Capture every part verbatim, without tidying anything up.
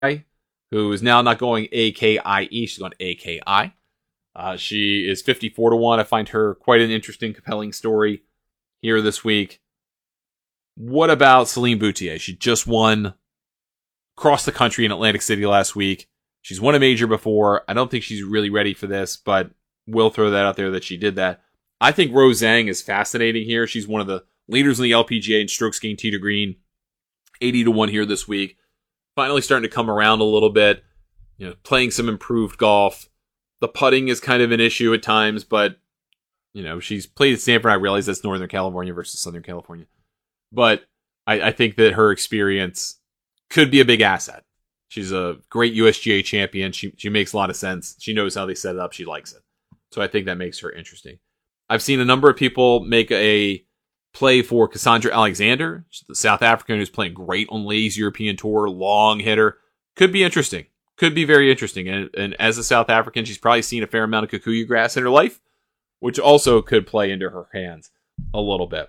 who is now not going A K I E, she's going A K I. Uh, she is fifty-four to one. I find her quite an interesting, compelling story here this week. What about Celine Boutier? She just won across the country in Atlantic City last week. She's won a major before. I don't think she's really ready for this, but we'll throw that out there that she did that. I think Rose Zhang is fascinating here. She's one of the leaders in the L P G A in strokes gained tee to green. eighty to one here this week. Finally starting to come around a little bit. You know, playing some improved golf. The putting is kind of an issue at times, but you know, she's played at Stanford. I realize that's Northern California versus Southern California. But I, I think that her experience could be a big asset. She's a great U S G A champion. She she makes a lot of sense. She knows how they set it up. She likes it. So I think that makes her interesting. I've seen a number of people make a play for Cassandra Alexander. She's the South African who's playing great on Ladies European Tour. Long hitter. Could be interesting. Could be very interesting. And, and as a South African, she's probably seen a fair amount of Kikuyu grass in her life, which also could play into her hands a little bit.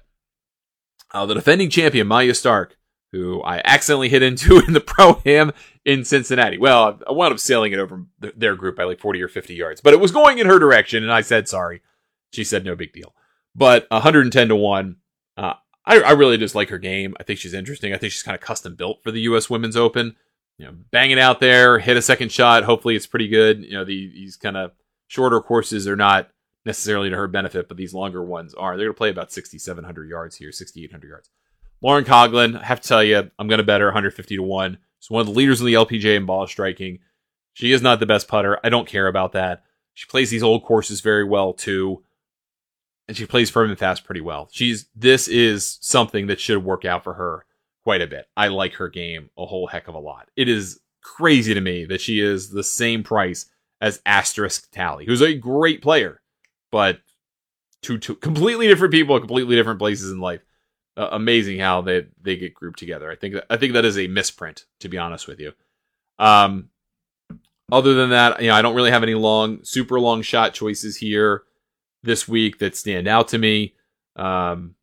Uh, the defending champion, Maya Stark, who I accidentally hit into in the Pro-Am in Cincinnati. Well, I wound up sailing it over their group by like forty or fifty yards, but it was going in her direction, and I said sorry. She said no big deal. But one hundred ten to one, uh, I, I really just like her game. I think she's interesting. I think she's kind of custom built for the U S Women's Open. You know, bang it out there, hit a second shot. Hopefully it's pretty good. You know, the, these kind of shorter courses are not necessarily to her benefit, but these longer ones are. They're going to play about sixty-seven hundred yards here, sixty-eight hundred yards. Lauren Coughlin, I have to tell you, I'm going to bet her one hundred fifty to one. She's one of the leaders in the L P G A in ball striking. She is not the best putter. I don't care about that. She plays these old courses very well, too. And she plays firm and fast pretty well. She's This is something that should work out for her quite a bit. I like her game a whole heck of a lot. It is crazy to me that she is the same price as Asterisk Tally, who's a great player, but two, two completely different people at completely different places in life. Uh, amazing how they, they get grouped together. I think that, I think that is a misprint, to be honest with you. Um, other than that, you know, I don't really have any long, super long shot choices here this week that stand out to me. Um,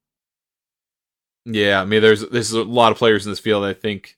yeah, I mean, there's there's a lot of players in this field that I think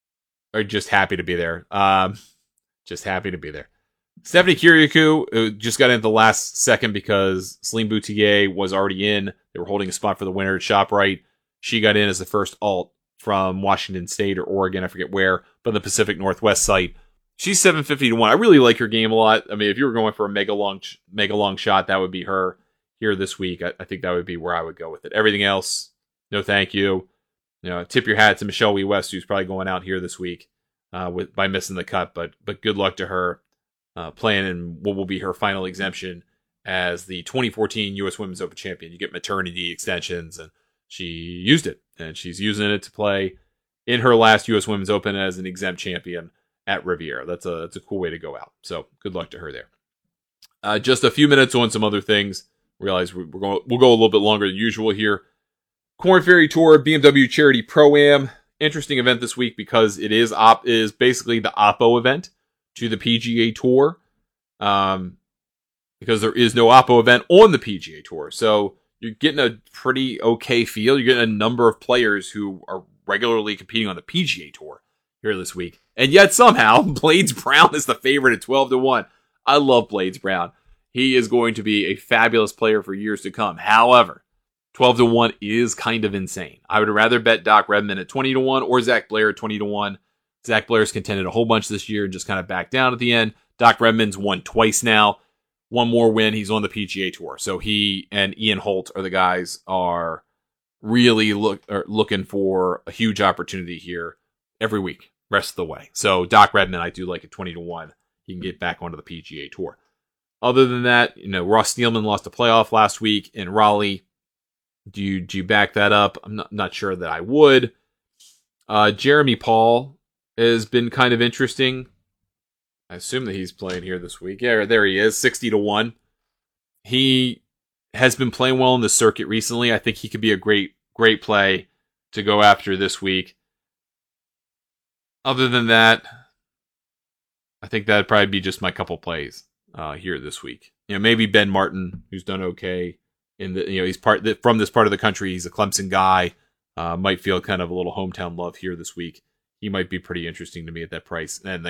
are just happy to be there. Um, just happy to be there. Stephanie Kiriakou just got in the last second because Celine Boutier was already in. They were holding a spot for the winner at ShopRite. She got in as the first alt from Washington State or Oregon, I forget where, but the Pacific Northwest site. She's seven fifty to one. I really like her game a lot. I mean, if you were going for a mega long, mega long shot, that would be her here this week. I, I think that would be where I would go with it. Everything else, no thank you. You know, tip your hat to Michelle Wee West, who's probably going out here this week uh, with by missing the cut, but but good luck to her uh, playing in what will be her final exemption as the twenty fourteen U S Women's Open champion. You get maternity extensions, and she used it, and she's using it to play in her last U S Women's Open as an exempt champion at Riviera. That's a that's a cool way to go out. So good luck to her there. Uh, just a few minutes on some other things. Realize we're going we'll go a little bit longer than usual here. Korn Ferry Tour B M W Charity Pro-Am. Interesting event this week because it is op is basically the Oppo event to the P G A Tour. Um, because there is no Oppo event on the P G A Tour. So you're getting a pretty okay field. You're getting a number of players who are regularly competing on the P G A Tour here this week. And yet somehow Blades Brown is the favorite at twelve to one. I love Blades Brown. He is going to be a fabulous player for years to come. However, twelve to one is kind of insane. I would rather bet Doc Redman at twenty to one or Zach Blair at twenty to one. Zach Blair's contended a whole bunch this year and just kind of backed down at the end. Doc Redman's won twice now. One more win, he's on the P G A Tour. So he and Ian Holt are the guys are really look are looking for a huge opportunity here every week, rest of the way. So Doc Redman, I do like at twenty to one. He can get back onto the P G A Tour. Other than that, you know, Ross Steelman lost a playoff last week in Raleigh. Do you, do you back that up? I'm not, not sure that I would. Uh, Jeremy Paul has been kind of interesting. I assume that he's playing here this week. Yeah, there he is, sixty to one. He has been playing well in the circuit recently. I think he could be a great, great play to go after this week. Other than that, I think that'd probably be just my couple plays uh, here this week. You know, maybe Ben Martin, who's done okay in the, you know, he's part from this part of the country. He's a Clemson guy. Uh, might feel kind of a little hometown love here this week. he might be pretty interesting to me at that price. And